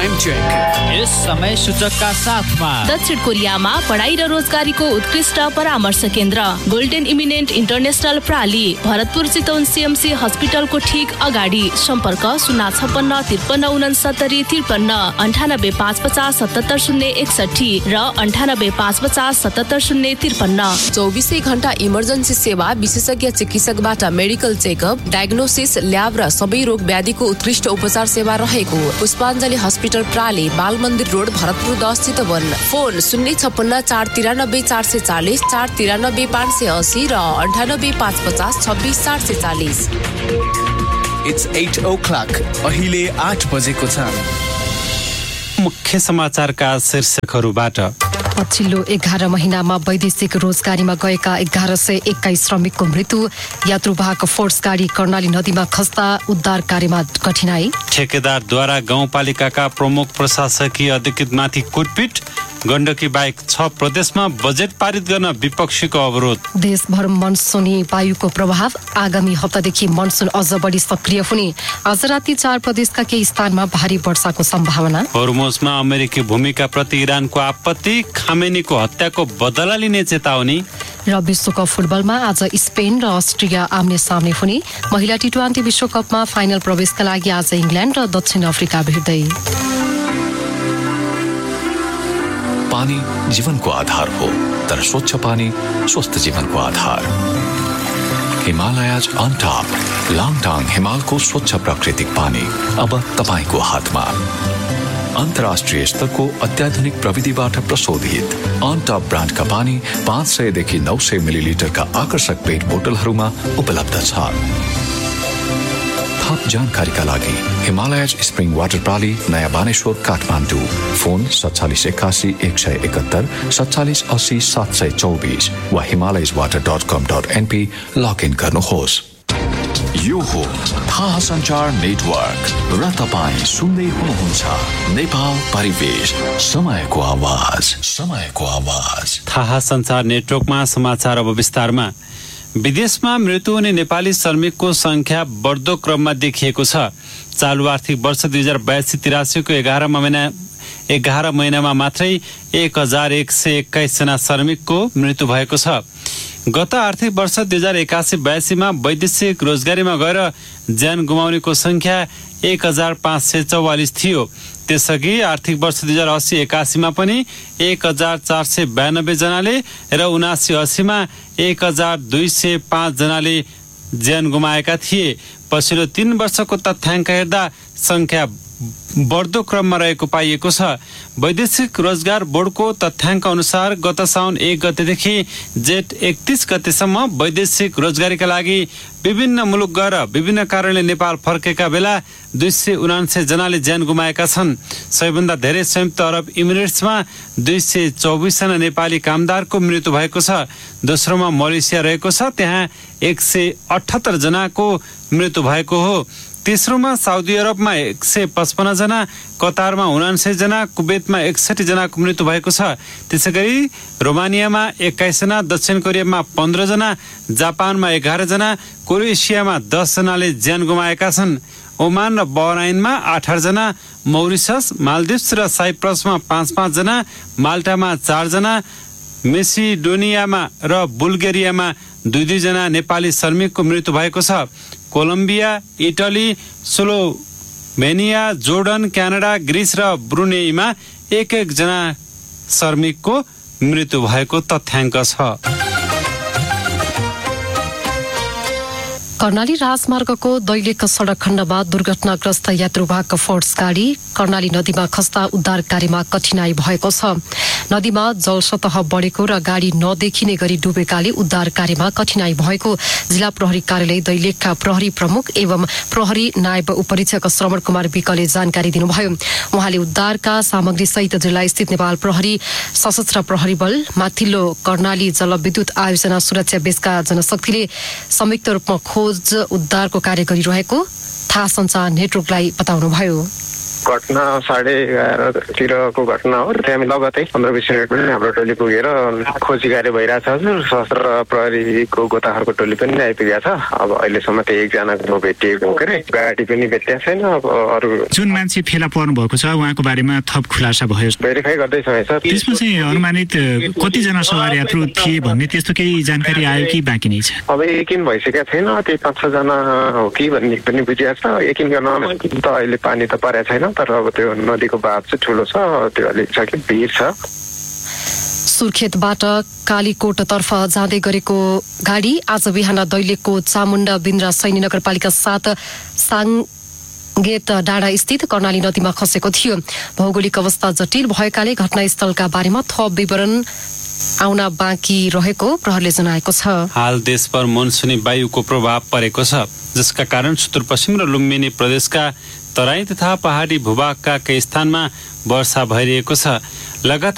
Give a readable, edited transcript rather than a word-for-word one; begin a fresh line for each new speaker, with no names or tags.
Time check.
यस समय सूचकका साथमा
दक्षिण कोरियामा पढाइ र रोजगारीको उत्कृष्ट परामर्श केन्द्र golden eminent international प्राली, Bharatpur Chitwan CMC हस्पिटलको ठीक अगाडि। सम्पर्क 056 53 69 53, 98 550 77 061 र 98 550 77 053।
24 घण्टा इमर्जेन्सी सेवा, विशेषज्ञ चिकित्सकबाट मेडिकल चेकअप, डायग्नोसिस, ल्याब र सबै रोग व्याधिको उत्कृष्ट उपचार सेवा रहेको। पुष्पाञ्जली हस्पिटल प्राली, बाल मन्दिर रोड, भरतपुर 10 चितवन। फोन 056 493 440, 493 580 र 98 550 26 440।
It's 8 o'clock. अहिले 8 बजेको छ।
मुख्य समाचारका शीर्षकहरूबाट।
पछिल्लो 11 महिनामा वैदेशिक रोजगारीमा गएका 1121 श्रमिकको मृत्यु। यात्रुवाहक फोर्स गाडी कर्णाली नदीमा खस्दा उद्धार कार्यमा कठिनाई।
ठेकेदारद्वारा गाउँपालिकाका प्रमुख प्रशासकीय अधिकृतमाथि कुटपिट। गण्डकी बाहेक 6 प्रदेशमा बजेट पारित गर्न विपक्षीको अवरोध।
देशभर मनसुनी वायुको प्रभाव, आगामी हप्तादेखि मनसुन अझ बढी सक्रिय हुने। आज राति 4 प्रदेशका केही स्थानमा भारी वर्षाको सम्भावना।
होर्मुजमा अमेरिकी भूमिका प्रति इरानको आपत्ति, खामेनीको हत्याको बदला लिने चेतावनी।
र विश्वकप फुटबलमा आज स्पेन र अस्ट्रिया आम्ने सामने हुने। महिला T20 विश्वकपमा फाइनल प्रवेशका लागि आज इङ्ल्यान्ड र दक्षिण अफ्रिका भिड्दै।
पानी जीवनको आधार हो, तर स्वच्छ पानी स्वस्थ जीवनको आधार। हिमालयज अन टप, लाङटाङ हिमालको स्वच्छ प्राकृतिक पानी अब तपाईको हातमा। अन्तर्राष्ट्रिय स्तरको अत्याधुनिक प्रविधिबाट प्रशोधित अन टप ब्रान्डका पानी 500 देखि 900 मिलिलिटरका आकर्षक पेट बोतलहरूमा उपलब्ध छ। थप जानकारीका लागि हिमालयज स्प्रिङ वाटर प्राली, नयाँ बानेश्वर, काठमाडौँ। फोन 4781 171 47 80 724 वा himalayaswater.com.np लगइन गर्नुहोस्। यो हो थाहा सञ्चार नेटवर्क र तपाईँ सुन्दै हुनुहुन्छ नेपाल परिवेश, समयको आवाज, समयको आवाज।
थाहा सञ्चार नेटवर्कमा समाचार अब विस्तारमा। विदेशमा मृत्यु हुने नेपाली श्रमिकको संख्या बढ्दो क्रममा देखिएको छ। चालु आर्थिक वर्ष 2082-83 को 11 महिनामा मात्रै 1121 जना श्रमिकको मृत्यु भएको छ। गत आर्थिक वर्ष 2081-82 मा वैदेशिक रोजगारीमा गएर ज्यान गुमाउनेको संख्या 1544 थियो। त्यसअघि आर्थिक वर्ष 2080-81 मा पनि 1492 जनाले र 79-80 मा 1205 जनाले ज्यान गुमाएका थिए। पछिल्लो 3 वर्षको तथ्याङ्क हेर्दा संख्या बढ्दो क्रममा रहेको पाइएको छ। वैदेशिक रोजगार बोर्डको तथ्याङ्क अनुसार गत साउन 1 गतेदेखि जेठ 31 गतेसम्म वैदेशिक रोजगारीका लागि विभिन्न मुलुक गएर विभिन्न कारणले नेपाल फर्केका बेला 279 जनाले ज्यान गुमाएका छन्। सबैभन्दा धेरै संयुक्त अरब इमिरेट्समा 224 जना नेपाली कामदारको मृत्यु भएको छ। दोस्रोमा मलेसिया रहेको छ, त्यहाँ 178 जनाको मृत्यु भएको हो। तेस्रोमा साउदी अरबमा 155 जना, कतारमा 79 जना, कुवेतमा 61 जनाको मृत्यु भएको छ। त्यसैगरी रोमानियामा 21 जना, दक्षिण कोरियामा 15 जना, जापानमा 11 जना, क्रोएसियामा 10 जनाले ज्यान गुमाएका छन्। ओमान र बहराइनमा 18 जना, मौरिसस, मालदिप्स र साइप्रसमा 5-5 जना, माल्टामा 4 जना, मेसिडोनियामा र बुल्गेरियामा 2-2 जना नेपाली श्रमिकको मृत्यु भएको छ। Colombia, Italy, Slovenia, Jordan, Canada, Greece र ब्रुनेईमा 1-1 जना श्रमिकको मृत्यु भएको तथ्याङ्क छ।
कर्णाली राजमार्गको दैलेख सडक खण्डमा दुर्घटनाग्रस्त यात्रुवाहक फोर्स गाडी कर्णाली नदीमा खस्दा उद्धार कार्यमा कठिनाई भएको छ। नदीमा जलसतह बढेको र गाडी नदेखिने गरी डुबेकाले उद्धार कार्यमा कठिनाई भएको जिल्ला प्रहरी कार्यालय दैलेखका प्रहरी प्रमुख एवं प्रहरी नायब उपरीक्षक श्रवण कुमार विकले जानकारी दिनुभयो। उहाँले उद्धारका सामग्री सहित जिल्ला स्थित नेपाल प्रहरी, सशस्त्र प्रहरी बल, माथिल्लो कर्णाली जलविद्युत आयोजना सुरक्षा बेसका जनशक्तिले संयुक्त रूपमा खोज उद्धारको कार्य गरिरहेको थाहा सञ्चार नेटवर्कलाई बताउनुभयो।
घटना 11:30 तिरको घटना हो। त्यहाँ हामी लगतै 15-20 मिनटमा हाम्रो टोली पुगेर खोजी कार्य भइरहेछ हजुर। सशस्त्र प्रहरीको गोताखोरको टोली पनि आइपुगेको छ। अब अहिलेसम्म त्यो एकजनाको भेटिएको हो के गाडी पनि भेटिएको छैन। अब अरू
जुन मान्छे फेला पर्नु भएको छ उहाँको बारेमा थप खुलासा भयो,
भेरिफाई गर्दैछ सर।
त्यसमा चाहिँ अनुमानित कतिजना सवार यात्रु थिए भन्ने त्यस्तो केही जानकारी आयो कि बाँकी नै छ?
अब यकिन भइसकेको छैन, त्यही 5-6 जना हो कि भन्ने पनि बुझिएको छ। यकिन गर्न त अहिले पानी त परेको छैन, तर अब त्यो नदीको बहाव चाहिँ ठुलो छ, त्यो अलिक छ कि भिड छ।
सुर्खेतबाट कालीकोटतर्फ जाँदै गरेको गाडी आज बिहान दैलेखको चामुण्डा बिन्द्रा सैनी नगरपालिका 7 साङ्गेत डाँडा स्थित कर्णाली नदीमा खसेको थियो। भौगोलिक अवस्था जटिल भएकाले घटनास्थलका बारेमा थप विवरण आउन बाँकी रहेको प्रहरले जनाएको छ।
हाल देशभर मनसुनी वायुको प्रभाव परेको छ, जसका कारण सुदूरपश्चिम र लुम्बिनी प्रदेशका तराई तथा पहाडी भूभागका केही स्थानमा वर्षा भइरहेको छ। लगातार